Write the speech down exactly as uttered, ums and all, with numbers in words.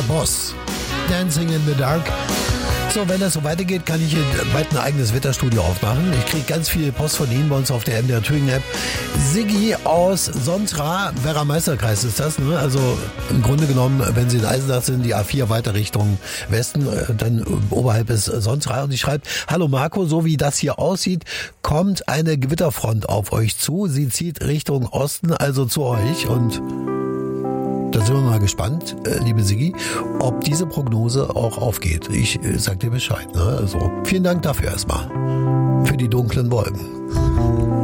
der Boss. Dancing in the Dark. So, wenn das so weitergeht, kann ich hier bald ein eigenes Wetterstudio aufmachen. Ich kriege ganz viel Post von Ihnen bei uns auf der M D R Thüringen App. Siggi aus Sontra, Werra Meisterkreis ist das, ne? Also im Grunde genommen, wenn Sie in Eisenach sind, die A vier weiter Richtung Westen, dann oberhalb ist Sontra. Und ich schreibe, hallo Marco, so wie das hier aussieht, kommt eine Gewitterfront auf euch zu. Sie zieht Richtung Osten, also zu euch. Und da sind wir mal gespannt, äh, liebe Siggi, ob diese Prognose auch aufgeht. Ich äh, sag dir Bescheid. Ne? Also vielen Dank dafür erstmal. Für die dunklen Wolken.